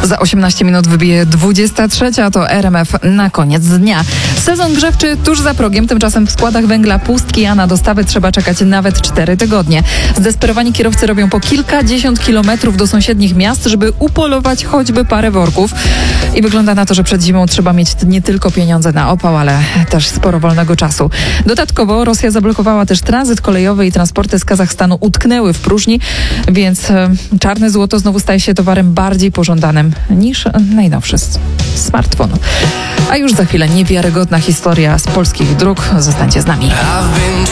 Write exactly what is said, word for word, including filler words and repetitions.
Za osiemnaście minut wybije dwudziesta trzecia, to R M F na koniec dnia. Sezon grzewczy tuż za progiem, tymczasem w składach węgla pustki, a na dostawy trzeba czekać nawet cztery tygodnie. Zdesperowani kierowcy robią po kilkadziesiąt kilometrów do sąsiednich miast, żeby upolować choćby parę worków. I wygląda na to, że przed zimą trzeba mieć nie tylko pieniądze na opał, ale też sporo wolnego czasu. Dodatkowo Rosja zablokowała też tranzyt kolejowy i transporty z Kazachstanu utknęły w próżni, więc e, czarne złoto znowu staje się towarem bardziej pożądanym niż najnowszy smartfon. A już za chwilę niewiarygodna historia z polskich dróg. Zostańcie z nami.